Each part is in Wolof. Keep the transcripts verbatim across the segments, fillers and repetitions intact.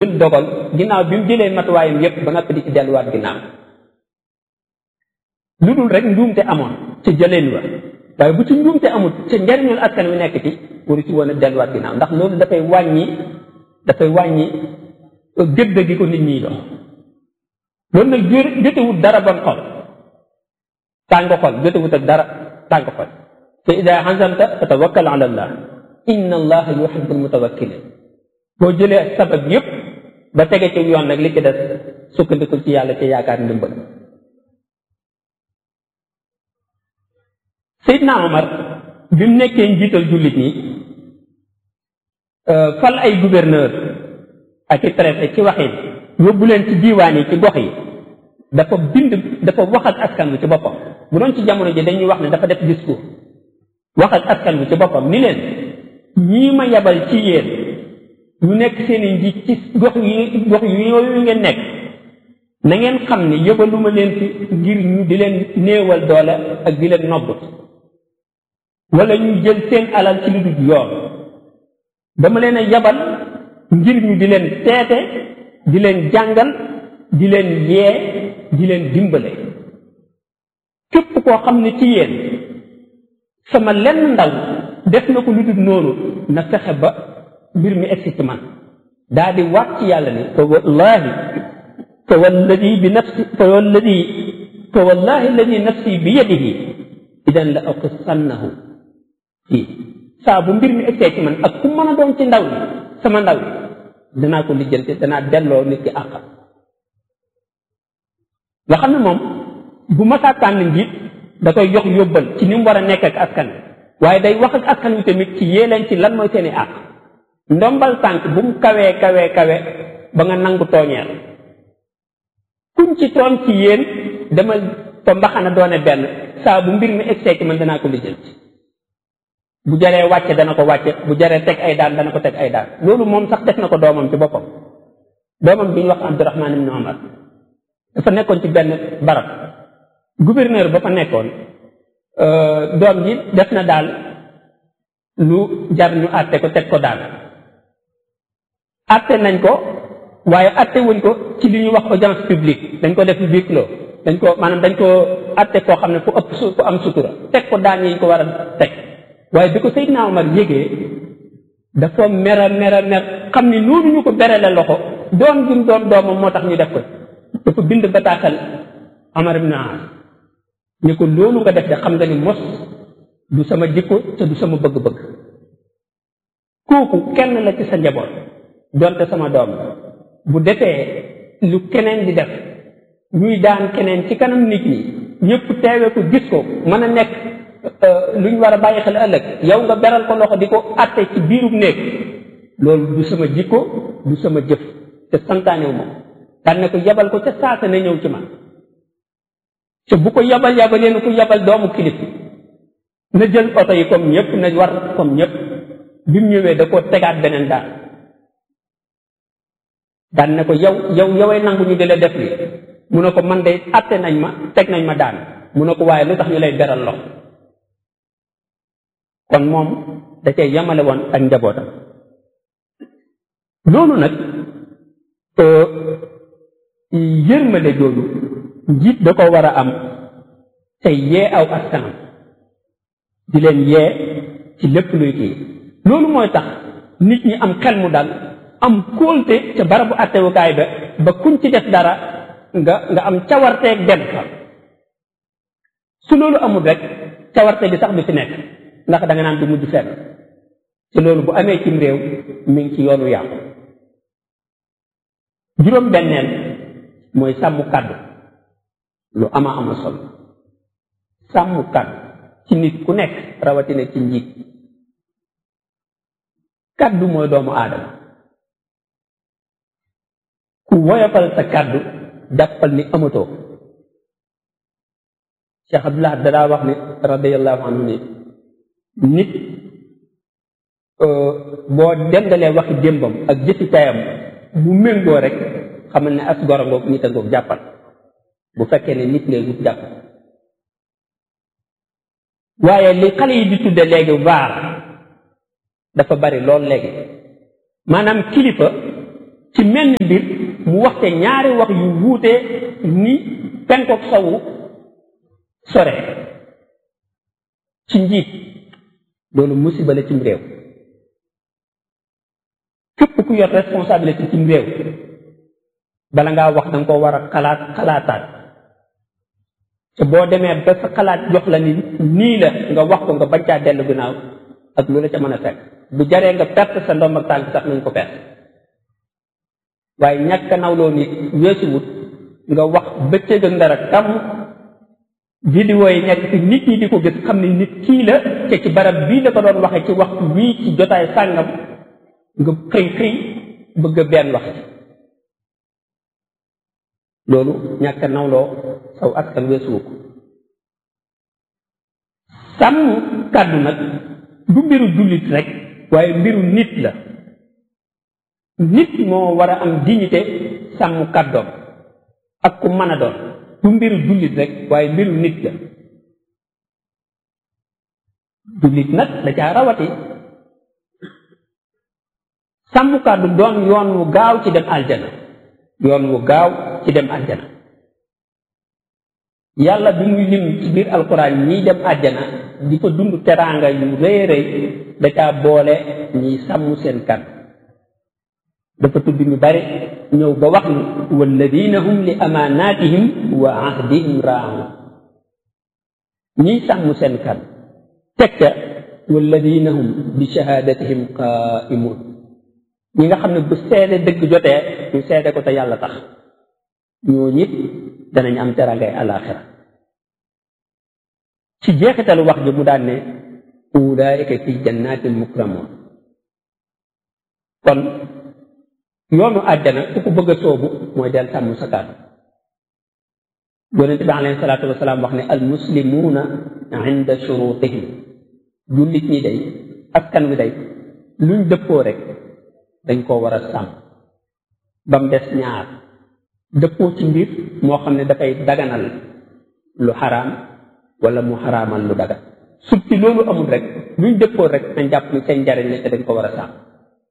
jël dogal ginnaaw bi mu jëlee matuwaayam yépp ba noppi di ci delluwaat ginnaaw lu dul rek njuumte amoon ci jëleen wa waaye bu ci njuumte amul ca njariñul askan wi nekk ci waru ci woon a delluwaat ginnaaw ndax loolu dafay wàññi dafay wàññi gëdd gi ko nit ñiy dox loolu nag jotewut dara bon xol tàng xol jotewut ak dara tàng xol fa ida xasamta fa tawakkal ala allah inna allaha yuhibbul mutawakkilin boo jëlee sabab yépp ba tege ci yoon nag li ci des sukkandikul ci yàlla ci yaakaar ndimbal Seydina Omar bi mu nekkee njiital jullit ñi fal ay gouverneur ak i préfet ci waxin yóbbu leen ci diiwaan yi ci gox yi dafa bind dafa wax ak askan wi ci boppam bu doon ci jamono ji dañuy wax ne dafa def discours wax ak askan wi ci boppam ni leen ñii ma yabal ci yéen ñu nekk seen i njiit ci gox yi gox yooyu ngeen nekk na ngeen xam ne yëbaluma leen fi ngir ñu di leen néewal doole ak di leen nobbut wala ñu jël seen alal ci lu dul yoon dama leen a yabal ngir ñu di leen teete di leen jàngal di leen yee di leen dimbale képp koo xam ne ci yéen sama lenn ndaw def na ko lu dul noonu na fexe ba mbir mi egsi ci man daa di waat ci yàlla ne fa wallahi fa walladi bi nafsi fa walladi fa wallahi alladi nafsi bi yadihi idan la aqsannahu fii saa bu mbir mi egsee ci man ak ku mën a doon ci ndaw yi sama ndaw yi danaa ko lijjante danaa delloo nit ki àqam nga xam ne moom bu masaa tànn njiit da koy jox yóbbal ci ni mu war a nekk ak askan wi waaye day wax ak askan wi tamit ci yee leen ci lan mooy seeni àq ndombal tànk bu mu kawee kawee kawe ba nga nangu tooñeel kuñ ci tooñ ci yéen dama ko mbaxana doone benn saa bu mbir mi egsee ci man danaa ko lijjanti bu jaree wàcce dana ko wàcce bu jaree teg ay daan dana ko teg ay daan loolu moom sax def na ko doomam ci boppam doomam bi ñu wax Abdurahmaan ibn Omar dafa nekkoon ci benn barab gouverneur ba fa nekkoon doom ji def na daal lu jar ñu àtte ko teg ko daal àtte nañ ko waaye àtte wuñ ko ci li ñuy wax audience publique dañ ko def huis clos dañ ko maanaam dañ ko àtte koo xam ne fu ëpp fu am sutura teg ko daan yi ñu ko war a teg waaye bi ko Seydina Omar yégee dafa mera mera mer xam ni noonu ñu ko berele loxo doon gi mu doon doomam moo tax ñu def ko dafa bind bataaxal Omar ibn As ni ko loolu nga def de xam nga ni mos du sama jikko te du sama bëgg-bëgg kooku kenn la ci sa njaboot donte sama doom bu defee lu keneen di def ñuy daan keneen ci kanam nit ñi ñëpp teewe ko gis ko mën a nekk lu ñu war a bàyyi xel ëllëg yow nga beral ko loxo di ko àtte ci biirub néeg loolu du sama jikko du sama jëf te santaanewu ma daan ne ko yabal ko ca saasa na ñëw ci man te bu ko yabal yabalee na ko yabal doomu kilif na jël oto yi comme ñëpp na war comme ñëpp bi mu ñëwee da koo tegaat beneen daan daan ne ko yow yow yoway nangu ñu di la def li mu ne ko man de àtte nañ ma teg nañ ma daan mu ne ko waaye lu tax ñu lay beral loxo kon moom da cay yamale woon ak njabootam loolu nag yërmale jooju njiit da ko war a am te yee aw askanam di leen yee ci lépp luy kii loolu mooy tax nit ñi am xel mu dal am kóolte ca barabu attewukaay ba ba kuñ ci def dara nga nga am cawarteeg dem fa su loolu amul rek cawarte bi sax du fi nekk ndax da nga naan du mujj fenn ci loolu bu amee cim réew mi ngi ci yoonu yàqu juróom benneel mooy sàmm kàddu lu ama ama solo sàmm kàddu ci nit ku nekk rawatina ci njiit kàddu mooy doomu aadama ku woyofal sa kàddu jàppal ni amatoo Cheikh Abdullah dadaa wax ni radiyallahu anhu ni nit boo dendalee waxi démbam ak jëfi tayam bu méngoo rek xamal ne as goro ngoog nit a ngoog jàppal bu fekkee ne nit ngay wut jàpp waaye li xale yi di tudde léegi vaar dafa bari lool léegi maanaam kilifa ci menn mbir mu waxte ñaari wax yu wuute ni penkook sowu sore ci njiit loolu musiba la cim réew képp ku yor responsabilité cim réew bala ngaa wax danga ko war a xalaat xalaataat te boo demee ba sa xalaat jox la ni nii la nga wax ko nga bañ caa dellu ginnaaw ak lu la ca mën a fekk bu jaree nga perte sa ndomb ak tànk sax nañ ko perte waaye ñàkk nawloo nit weesuwut nga wax bëccëg ak ndara kam vidéo yi nekk ci nit ñi di ko gis xam ne nit kii la te ci barab bii la ko doon waxee ci waxtu wii ci jotaay sàngam nga xëy xëy bëgg a benn wax ci loolu ñàkk nawloo saw askan weesuwu ko sàmm kàddu nag du mbiru jullit rek waaye mbiru nit la nit moo war a am dignité sàmm kàddoom ak ku mën a doon du mbiru jullit rek waaye mbiru nit la jullit nag da caa rawati sàmm kàddu doon yoon wu gaaw ci dem aljana yoon wu gaaw ci dem aljana yàlla bi muy lim ci biir alquran ñiy dem aljana di fa dund teraanga yu rëy rëy da caa boole ñiy sàmm seen kàddu dafa tudd ñu bari ñëw ba wax ni walladina hum li amaanatihim wa ahdihim raa'un ñiy sàmm seen kàddu teg ca walladina hum bi shahadatihim qaa'imun ñi nga xam ne bu seede dëgg jotee ñu seede ko te yàlla tax ñoo ñit danañ am terangay alaxira ci jeexitalu wax ji mu daan ne ulaika fi jannatin mukramun kon yoonu àjjana ku ko bëgg a soobu mooy del sàmm sa kàddu yonente bi alayhi salaatu wasalaam wax ne al muslimuuna inda shurutihim jullit ñi day askan wi day luñ dëppoo rek dañ koo war a sàmm ba mu des ñaar dëppoo ci mbir moo xam ne dafay daganal lu xaraam wala mu xaraamal lu dagan sub ci loolu amul rek luñ dëppoo rek dañ jàpp ni seen njariñ la te dañ ko war a sàmm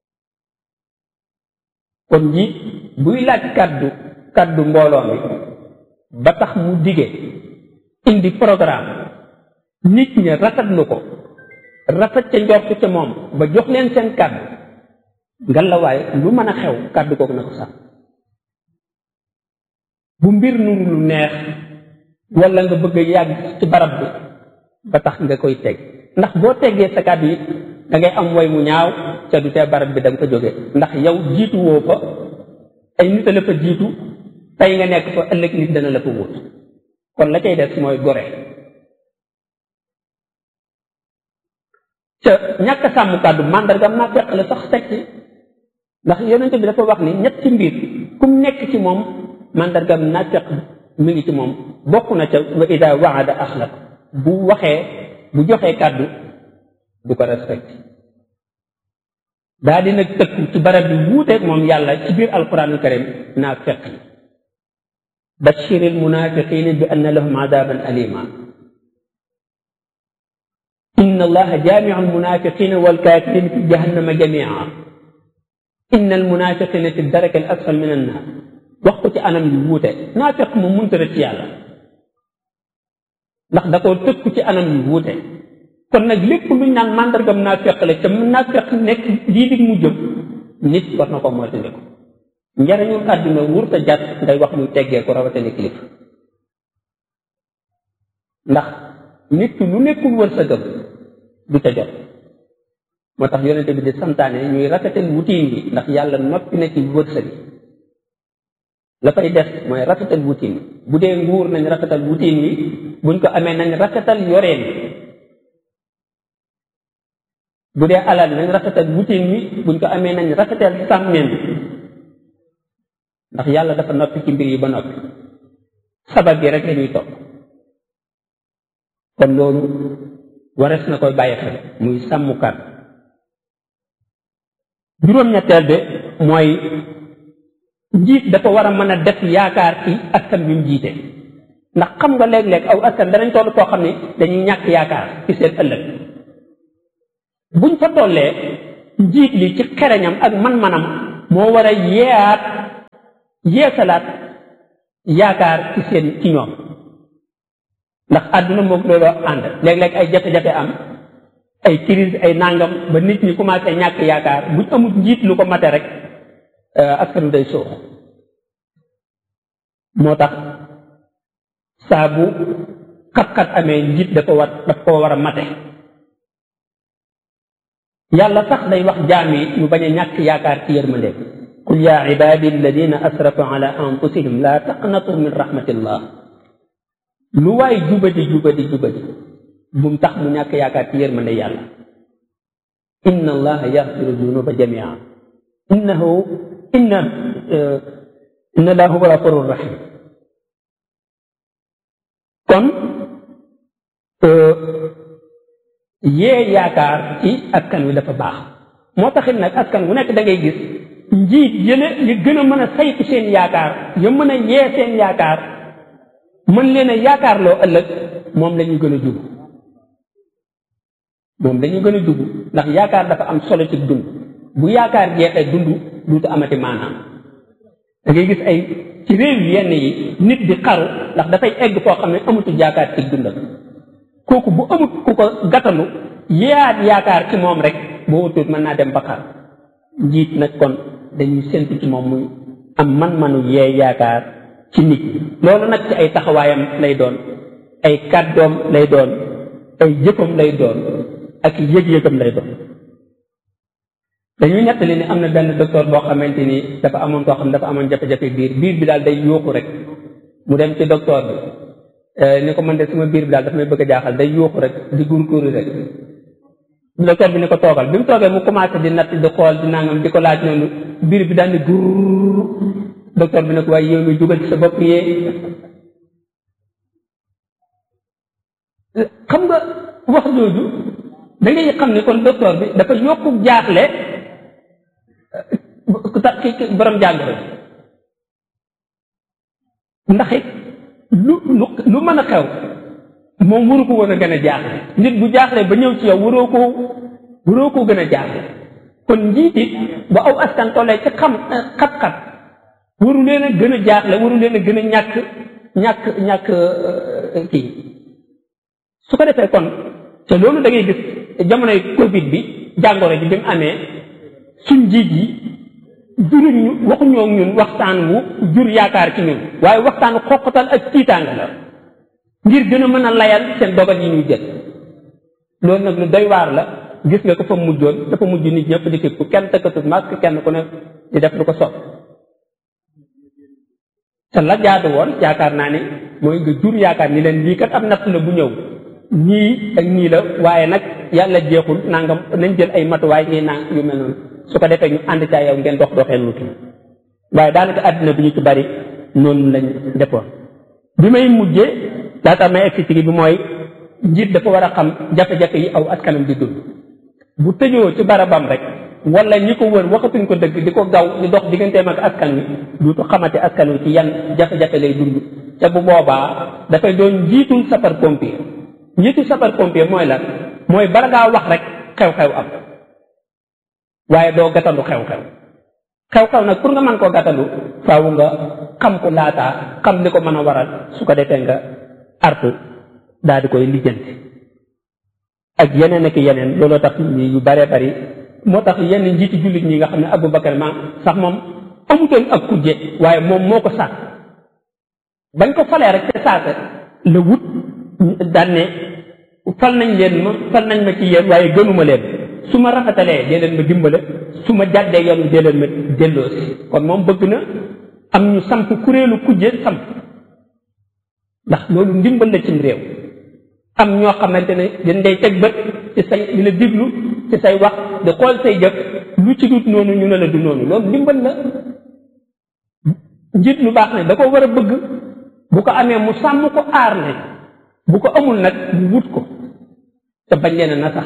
kon njiit buy laaj kàddu kàddu mbooloo mi ba tax mu dige indi programme nit ñi rafetlu ko rafet ca njortu ca moom ba jox leen seen kàddu ngallaawaay lu mën a xew kàddu kooku na ko sax bu mbir nuru lu neex wala nga bëgg a yàgg ci barab bi ba tax nga koy teg ndax boo teggee sa kàddu yi da ngay am way mu ñaaw ca du tee barab bi da nga ko jóge ndax yow jiitu woo fa ay nit a la fa jiitu tey nga nekk fa ëllëg nit dana la fa wut kon la cay des mooy gore ca ñàkk a sàmm kàddu màndargam naa fekk la sax teg ci ndax yonente bi dafa wax ni ñetti mbir kum nekk ci moom màndargam naa fekk mi ngi ci moom bokk na ca wa ida waada axlaq bu waxee bu joxee kàddu du ko respecté daa di nag tëkku ci barab bi wuuteeg moom yàlla ci biir alquranul karim naa fekk yi bashiril munafiqina bi anna lahum adaban alima inna allaha jamiu almunafiqina walkafirina fi jahannama jamia inna almunafiqina fi daraki al asfal min annar wax ko ci anam yu wuute naafiq moom mënta rëcc ci yàlla ndax da koo tëkku ci anam yu wuute kon nag lépp luñ naan màndargam naafiq la te naafiq nekk lii dig mu jëm nit war na ko moytandiku njariñul àdduna wurta jàtt ngay wax muy teggee ko rawatina kilifa ndax nit ki lu nekkul wërsëgam du ca jot moo tax yonente bi di santaane ñuy rafetal wutiin bi ndax yàlla noppi na ci wërsëg la fay def mooy rafetal wutiin bi bu dee nguur nañ rafetal wutiin bi buñ ko amee nañ rafetal yoreen bi bu dee alal nañ rafetal wutiin bi buñ ko amee nañ rafetal sàmmeen bi ndax yàlla dafa noppi ci mbir yi ba noppi sabab bi rek lañuy topp kon loolu warees na koy bàyyi xel muy sàmmkat juróom-ñetteel bi mooy njiit dafa war a mën a def yaakaar ci askan bi mu jiite ndax xam nga léeg-léeg aw askan danañ toll koo xam ne dañuy ñàkk yaakaar ci seen ëllëg buñ fa tollee njiit li ci xereñam ak man-manam moo war a yeeyaat yeesalaat yaakaar ci seen ci ñoom ndax àdduna moom looloo ànd léeg-léeg ay jafe-jafe am ay crise ay nangam ba nit ñi commencé ñàkk yaakaar buñ amul njiit lu ko mate rek askanu day soox moo tax saa bu xat-xat amee njiit dafa war daf ko war a mate yàlla sax day wax jaam yi ñu bañ a ñàkk yaakaar ci yërmande qul ya ibadi alladina asrafu ala anfusihim la taqnatu min rahmatillah lu waay jubadi jubadi jubadi bu mu tax mu ñàkk yaakaar ci yërmande yàlla inna allaha yaxfiru dunuba jamia innahu inna inna allaha huwa ghafurur rahim kon yee yaakaar ci askan wi dafa baax moo taxit nag askan wu nekk da ngay gis njiit yële yi gën a mën a saytu seen yaakaar ya mën a yee seen yaakaar mën leen a yaakaar loo ëllëg moom la ñu gën a jub moom dañu gën a dugg ndax yaakaar dafa am solo ci dund bu yaakaar jeexee dund duutu amati maanaam da ngay gis ay ci réew yenn yi nit di xaru ndax dafay egg foo xam ne amatu yaakaar ci dundam kooku bu amut ku ko gàttalu yeeyaat yaakaar ci moom rek boo wutut mën naa dem ba xar njiit nag kon dañuy séntu ci moom muy am man-manu yee yaakaar ci nit ñi loolu nag ci ay taxawaayam lay doon ay kàddoom lay doon ay jëfam lay doon ak yëg-yëgam lay doon dañuy nettali ni am na benn docteur boo xamante ni dafa amoon koo xam ne dafa amoon jafe-jafe biir biir bi daal day yuuxu rek mu dem ci docteur bi ni ko man de sama biir bi daal dafa may bëgg a jaaxal day yuuxu rek di gurguru rek docteur bi ni ko toogal bi mu toogee mu commencé di natt di xool di nangam di ko laaj noonu biir bi daal di gur docteur bi ne ko waaye yow mi jugal ci sa bopp yee xam nga wax jooju da ngay xam ne kon docteur bi dafa yokku jaaxle ku tax ki borom jàngoro ndax it lu lu lu mën a xew moom waru ko woon a gën a jaaxle nit bu jaaxle ba ñëw ci yow waroo koo waroo koo gën a jaaxle kon njiit it bu aw askan tollee ci xam xat-xat waru leen a gën a jaaxle waru leen a gën a ñàkk ñàkk ñàkk kii su ko defee kon te loolu da ngay gis jamonoy Covid bi jàngoro ji bi mu amee suñ njiit yi juruñu waxuñoo ñun waxtaan wu jur yaakaar ci ñun waaye waxtaanu xoqatal ak tiitaanga la ngir gën a mën a layal seen dogal yi ñuy jël loolu nag lu doy waar la gis nga ko fa mujjoon dafa mujj nit ñëpp di képp kenn tëkkatut masque kenn ku ne di def lu ko sopp te la jaadu woon yaakaar naa ne mooy nga jur yaakaar ni leen lii kat am natt la bu ñëw ñii ak ñii la waaye nag yàlla jeexul nangam nañ jël ay matuwaay ñii nang yu mel noonu su ko defee ñu ànd caa yow ngeen dox doxee lu kii waaye daanaka àddina bi ñu ci bari noonu lañ defoon bi may mujjee laata may egsi ci bi mooy njiit dafa war a xam jafe-jafe yi aw askanam di dund bu tëjoo ci barabam rek wala ñi ko wër waxatuñ ko dëgg di ko gaw di dox digganteem ak askan wi duutu xamante askan wi ci yan jafe-jafe lay dund te bu boobaa dafay doon njiitul sapeur pompier njiitul sapeur pompier mooy lan mooy bala ngaa wax rek xew-xew am waaye doo gàttandu xew-xew xew-xew nag pour nga mën koo gàttandu faaw nga xam ko laataa xam li ko mën a waral su ko defee nga artu daal di koy lijjanti ak yeneen ak yeneen looloo tax ñi yu bare bari moo tax yenn njiiti jullit ñi nga xam ne Aboubacar ma sax moom amutoon ak kujje waaye moom moo ko sàkk bañ ko falee rek te saase la wut daan ne fal nañ leen ma fal nañ ma ci yéen waaye gënuma leen su ma rafetalee dee leen ma dimbale su ma jàddee yoon dee leen ma delloo si kon moom bëgg na am ñu samp kuréelu kujje samp ndax loolu ndimbal la cim réew am ñoo xamante ne dañ day teg bët ci say di la diglu ci say wax di xool say jëf lu ci dut noonu ñu ne la du noonu loolu ndimbal la njiit lu baax ne da ko war a bëgg bu ko amee mu sàmm ko aar ne bu ko amul nag mu wut ko te bañ leen na sax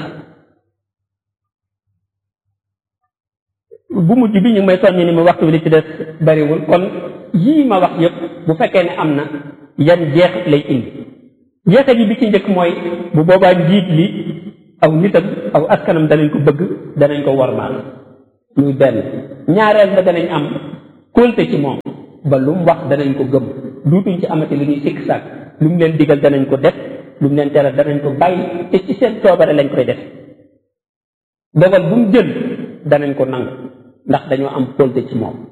bu mujj bi ñu may soññi ni ma waxtu bi li ci des bariwul kon yii ma wax yépp bu fekkee ne am na yan jeexit lay indi jeexit yi bi ci njëkk mooy bu boobaa njiit li aw nitam aw askanam danañ ko bëgg danañ ko wormaal muy benn. ñaareel ba danañ am kóolte ci moom ba lu mu wax danañ ko gëm duutuñ ci amati lu ñuy sikk sàkk lu mu leen digal danañ ko def lu mu leen tere danañ ko bàyyi te ci seen coobare lañ koy def dogal bu mu jël danañ ko nangu ndax dañoo am kóolte ci moom